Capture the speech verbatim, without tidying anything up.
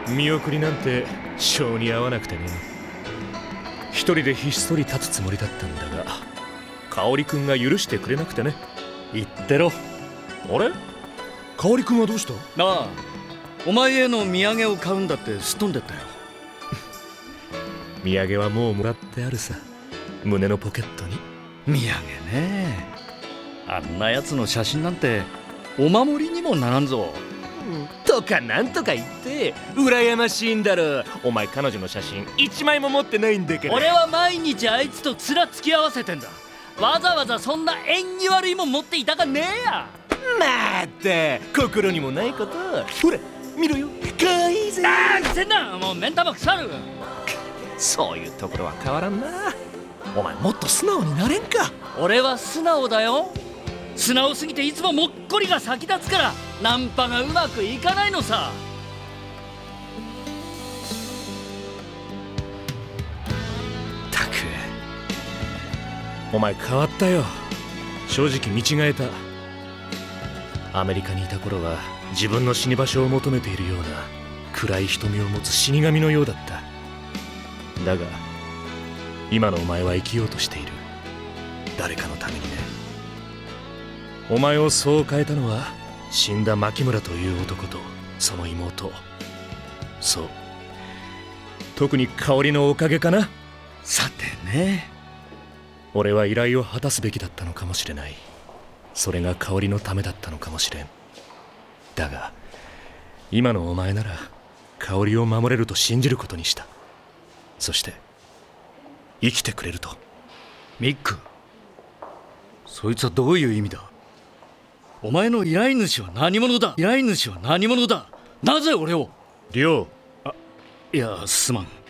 見送りなんて性に合わなくてね。一人でひっそり立つつもりだったんだが、香織くんが許してくれなくてね。 言ってろ。 あれ、香織くんはどうした？ なあ、お前への土産を買うんだってすっ飛んでったよ。 土産はもうもらってあるさ、胸のポケットに。 土産ね。あんなやつの写真なんてお守りにもならんぞ。 とかなんとか言って羨ましいんだろ。お前彼女の写真一枚も持ってないんだから。 俺は毎日あいつと面付き合わせてんだ。わざわざそんな縁起悪いもん持っていたかねえや。 まった心にもないこと。ほら見ろよ、かわいいぜ。 ああ、せんな、もう目ん玉腐る。 そういうところは変わらんな。お前もっと素直になれんか。 俺は素直だよ。素直すぎていつももっこりが先立つからナンパがうまくいかないのさ。 たく、お前変わったよ。正直見違えた。アメリカにいた頃は自分の死に場所を求めているような暗い瞳を持つ死神のようだった。だが今のお前は生きようとしている。誰かのためにね。お前をそう変えたのは死んだ牧村という男とその妹。そう、特に香織のおかげかな。 さてね。 俺は依頼を果たすべきだったのかもしれない。それが香織のためだったのかもしれん。だが今のお前なら香織を守れると信じることにした。そして生きてくれると。 ミック、そいつはどういう意味だ。お前の依頼主は何者だ。依頼主は何者だ。なぜ俺を。 亮、 いや、すまん。